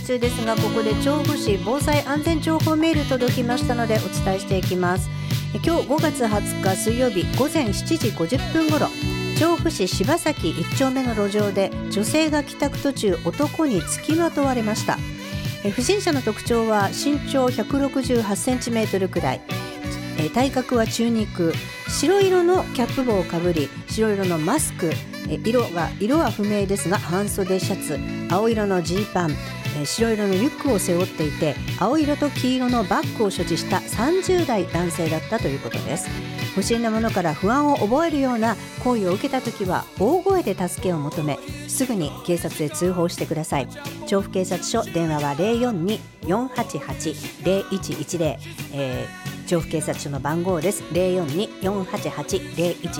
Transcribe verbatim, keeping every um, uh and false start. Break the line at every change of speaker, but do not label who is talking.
中ですが、ここで調布市防災安全情報メール届きましたのでお伝えしていきます。今日ごがつはつか水曜日ごぜんしちじごじゅっぷん頃、調布市柴崎いっ丁目の路上で女性が帰宅途中、男につきまとわれました。不審者の特徴は身長ひゃくろくじゅうはちセンチメートルくらい、体格は中肉、白色のキャップ帽をかぶり、白色のマスク、色が色は不明ですが半袖シャツ、青色のジーパン、白色のリュックを背負っていて、青色と黄色のバッグを所持したさんじゅうだい男性だったということです。不審なものから不安を覚えるような行為を受けたときは大声で助けを求め、すぐに警察へ通報してください。調布警察署電話は ゼロよんに よんはちはち ゼロいちいちゼロ、えー、調布警察署の番号です。 ゼロよんに よんはちはち ゼロいち